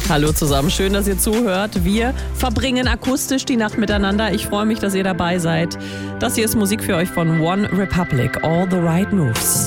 Hallo zusammen, schön, dass ihr zuhört. Wir verbringen akustisch die Nacht miteinander. Ich freue mich, dass ihr dabei seid. Das hier ist Musik für euch von One Republic, All the Right Moves.